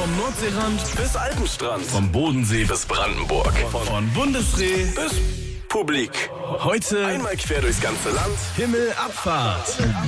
Vom Nordseerand bis Alpenstrand. vom Bodensee bis Brandenburg. Von Bundesreh Bis Publik. heute Einmal quer durchs ganze Land. Himmelabfahrt.